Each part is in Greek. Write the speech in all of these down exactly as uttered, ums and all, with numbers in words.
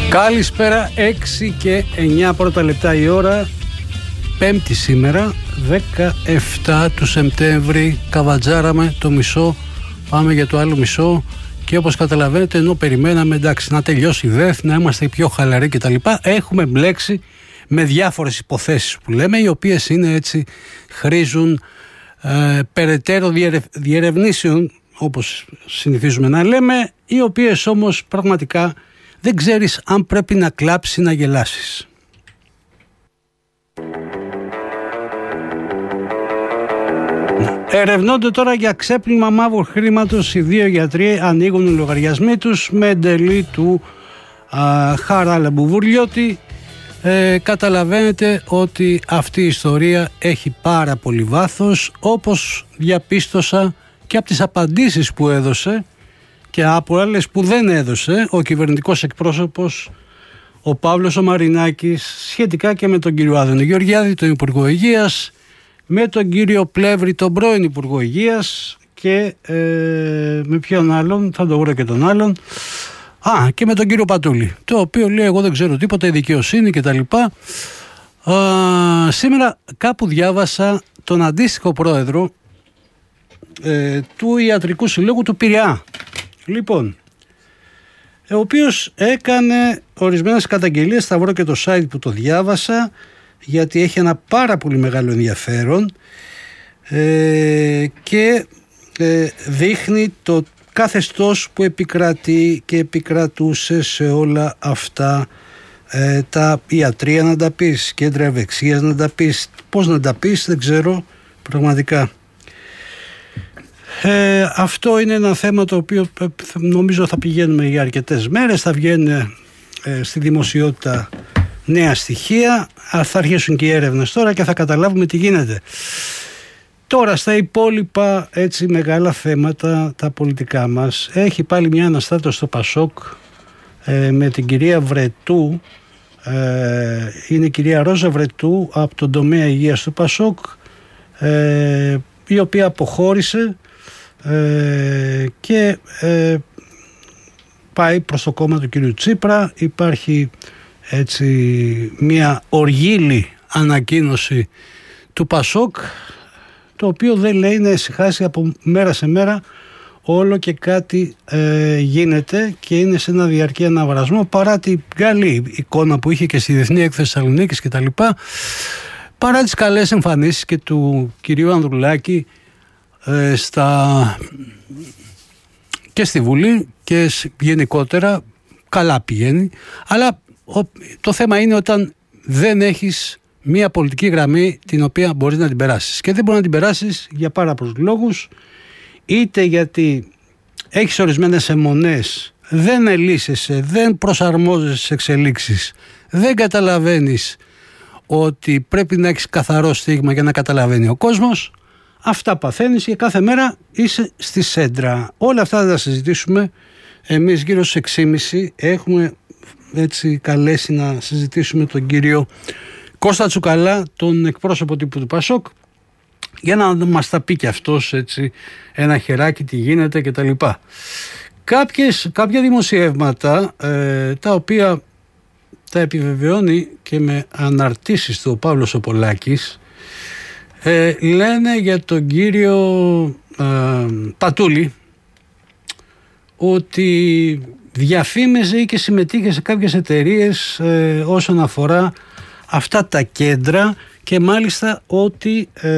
Καλησπέρα, έξι και εννιά πρώτα λεπτά η ώρα, Πέμπτη σήμερα, δεκαεφτά του Σεπτέμβρη. Καβατζάραμε το μισό, πάμε για το άλλο μισό. Και όπως καταλαβαίνετε, ενώ περιμέναμε εντάξει, να τελειώσει η ΔΕΘ, να είμαστε πιο χαλαροί κτλ., έχουμε μπλέξει με διάφορες υποθέσεις που λέμε, οι οποίες είναι έτσι, χρήζουν ε, περαιτέρω διερευ, διερευνήσεων, όπως συνηθίζουμε να λέμε, οι οποίες όμως πραγματικά δεν ξέρεις αν πρέπει να κλάψεις ή να γελάσεις. Ερευνώνται τώρα για ξέπλυμα μαύρου χρήματος. Οι δύο γιατροί ανοίγουν οι λογαριασμοί τους με εντελή του α, Χαράλα Μπουβουρλιώτη. Ε, καταλαβαίνετε ότι αυτή η ιστορία έχει πάρα πολύ βάθος, όπως διαπίστωσα και από τις απαντήσεις που έδωσε και από άλλες που δεν έδωσε ο κυβερνητικός εκπρόσωπος ο Παύλος ο Μαρινάκης σχετικά και με τον κύριο Άδωνη Γεωργιάδη, τον Υπουργό Υγείας, με τον κύριο Πλεύρη, τον πρώην Υπουργό Υγείας και ε, με ποιον άλλον, θα το βρω και τον άλλον, α, και με τον κύριο Πατούλη, το οποίο λέει εγώ δεν ξέρω τίποτα, η δικαιοσύνη και τα λοιπά. Α, σήμερα κάπου διάβασα τον αντίστοιχο πρόεδρο ε, του Ιατρικού Συλλόγου του Πειραιά, λοιπόν, ο οποίος έκανε ορισμένες καταγγελίες, θα βρω και το site που το διάβασα, γιατί έχει ένα πάρα πολύ μεγάλο ενδιαφέρον ε, και ε, δείχνει το καθεστώς που επικρατεί και επικρατούσε σε όλα αυτά ε, τα ιατρία, να τα πεις, κέντρα ευεξίας να τα πεις, πώς να τα πεις δεν ξέρω πραγματικά. Ε, αυτό είναι ένα θέμα το οποίο νομίζω θα πηγαίνουμε για αρκετές μέρες, θα βγαίνει ε, στη δημοσιότητα νέα στοιχεία, θα αρχίσουν και οι έρευνες τώρα και θα καταλάβουμε τι γίνεται. Τώρα στα υπόλοιπα έτσι μεγάλα θέματα τα πολιτικά μας, έχει πάλι μια αναστάτωση στο Πασόκ ε, με την κυρία Βρετού, ε, είναι η κυρία Ρόζα Βρετού από τον τομέα υγείας του Πασόκ, ε, η οποία αποχώρησε ε, και ε, πάει προς το κόμμα του κυρίου Τσίπρα. Υπάρχει έτσι μια οργίλη ανακοίνωση του Πασόκ, το οποίο δεν λέει να ησυχάσει από μέρα σε μέρα, όλο και κάτι ε, γίνεται και είναι σε ένα διαρκή αναβρασμό, παρά την καλή εικόνα που είχε και στη Διεθνή Έκθεση Θεσσαλονίκης και τα λοιπά, παρά τις καλές εμφανίσεις και του κυρίου Ανδρουλάκη ε, στα... και στη Βουλή και γενικότερα καλά πηγαίνει, αλλά το θέμα είναι όταν δεν έχεις μία πολιτική γραμμή την οποία μπορείς να την περάσεις, και δεν μπορείς να την περάσεις για πάρα πολλούς λόγους, είτε γιατί έχεις ορισμένες αιμονές, δεν ελύσεσαι, δεν προσαρμόζεσαι στις εξελίξεις, δεν καταλαβαίνεις ότι πρέπει να έχεις καθαρό στίγμα για να καταλαβαίνει ο κόσμος, αυτά παθαίνεις και κάθε μέρα είσαι στη σέντρα. Όλα αυτά θα τα συζητήσουμε εμείς γύρω στις έξι και μισή. Έχουμε έτσι καλέσει να συζητήσουμε τον κύριο Κώστα Τσουκαλά, τον εκπρόσωπο τύπου του Πασόκ, για να μας τα πει και αυτός έτσι ένα χεράκι τι γίνεται και τα λοιπά. Κάποιες, κάποια δημοσιεύματα ε, τα οποία τα επιβεβαιώνει και με αναρτήσεις του ο Παύλος ο Πολάκης, ε, λένε για τον κύριο ε, Πατούλη ότι διαφήμιζε ή και συμμετείχε σε κάποιες εταιρείες ε, όσον αφορά αυτά τα κέντρα, και μάλιστα ότι ε,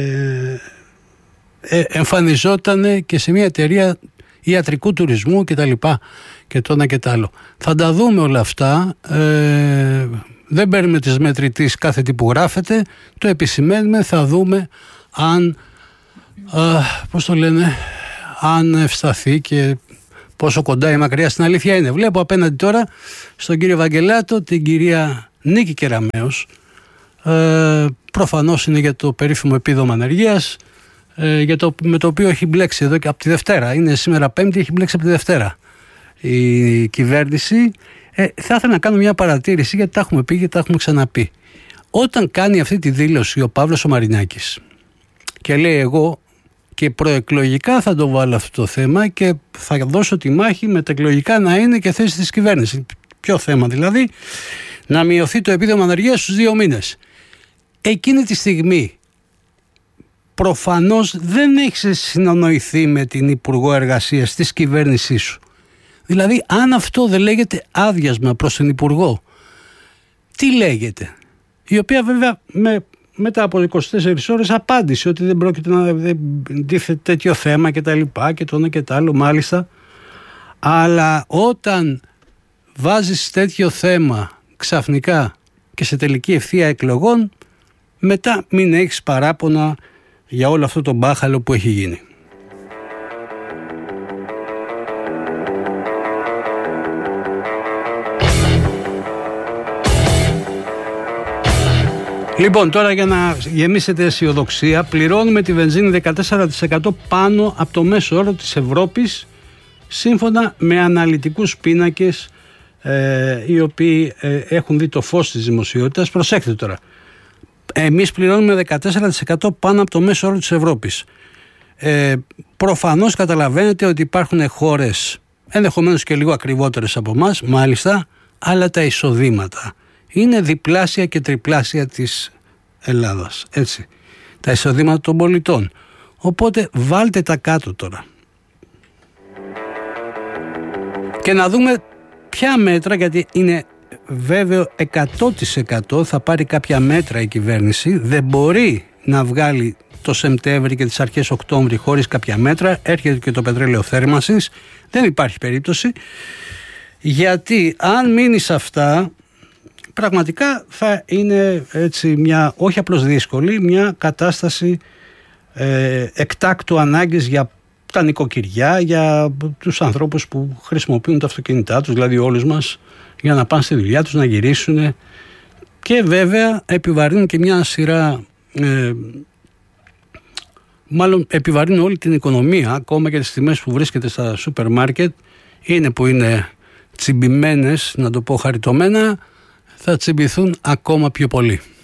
ε, εμφανιζόταν και σε μια εταιρεία ιατρικού τουρισμού και τα λοιπά και το ένα και το άλλο. Θα τα δούμε όλα αυτά, ε, δεν παίρνουμε τις μετρητής κάθε τι που γράφεται, το επισημαίνουμε, θα δούμε αν ε, πώς το λένε, αν ευσταθεί και πόσο κοντά ή μακριά στην αλήθεια είναι. Βλέπω απέναντι τώρα στον κύριο Βαγγελάτο την κυρία Νίκη Κεραμέως, ε, προφανώς είναι για το περίφημο επίδομα ανεργίας, ε, για το, με το οποίο έχει μπλέξει εδώ και από τη Δευτέρα, είναι σήμερα Πέμπτη, έχει μπλέξει από τη Δευτέρα η κυβέρνηση. Ε, θα ήθελα να κάνω μια παρατήρηση, γιατί τα έχουμε πει και τα έχουμε ξαναπεί. Όταν κάνει αυτή τη δήλωση ο Παύλος ο Μαρινάκης και λέει εγώ και προεκλογικά θα το βάλω αυτό το θέμα και θα δώσω τη μάχη μετεκλογικά να είναι και θέση της κυβέρνησης. Ποιο θέμα δηλαδή? Να μειωθεί το επίδομα ανεργίας στους δύο μήνες. Εκείνη τη στιγμή προφανώς δεν έχεις συνονοηθεί με την Υπουργό Εργασίας της κυβέρνησής σου. Δηλαδή, αν αυτό δεν λέγεται άδειασμα προς τον Υπουργό, τι λέγεται? Η οποία βέβαια με, μετά από είκοσι τέσσερις ώρες απάντησε ότι δεν πρόκειται να δείχνει τέτοιο θέμα και τα λοιπά και το ένα και το άλλο μάλιστα. Αλλά όταν βάζεις τέτοιο θέμα ξαφνικά και σε τελική ευθεία εκλογών, μετά μην έχεις παράπονα για όλο αυτό το μπάχαλο που έχει γίνει. Λοιπόν, τώρα για να γεμίσετε αισιοδοξία, πληρώνουμε τη βενζίνη δεκατέσσερα τοις εκατό πάνω από το μέσο όρο της Ευρώπης, σύμφωνα με αναλυτικούς πίνακες ε, οι οποίοι ε, έχουν δει το φως της δημοσιότητας. Προσέξτε τώρα, εμείς πληρώνουμε δεκατέσσερα τοις εκατό πάνω από το μέσο όρο της Ευρώπης. Ε, προφανώς καταλαβαίνετε ότι υπάρχουν χώρες ενδεχομένως και λίγο ακριβότερες από εμάς, μάλιστα, αλλά τα εισοδήματα είναι διπλάσια και τριπλάσια της Ελλάδας, έτσι, τα εισοδήματα των πολιτών. Οπότε βάλτε τα κάτω τώρα και να δούμε ποια μέτρα, γιατί είναι βέβαιο εκατό τοις εκατό θα πάρει κάποια μέτρα η κυβέρνηση. Δεν μπορεί να βγάλει το Σεπτέμβρη και τις αρχές Οκτώβρη χωρίς κάποια μέτρα. Έρχεται και το πετρέλαιο θέρμανσης, δεν υπάρχει περίπτωση, γιατί αν μείνει σε αυτά πραγματικά θα είναι έτσι μια, όχι απλώς δύσκολη, μια κατάσταση ε, εκτάκτου ανάγκης για τα νοικοκυριά, για τους ανθρώπους που χρησιμοποιούν τα αυτοκίνητά τους, δηλαδή όλους μας, για να πάνε στη δουλειά τους, να γυρίσουν, και βέβαια επιβαρύνουν και μια σειρά ε, μάλλον επιβαρύνουν όλη την οικονομία, ακόμα και τις τιμές που βρίσκεται στα σούπερ μάρκετ είναι που είναι τσιμπημένες, να το πω χαριτωμένα, θα τσιμπηθούν ακόμα πιο πολύ.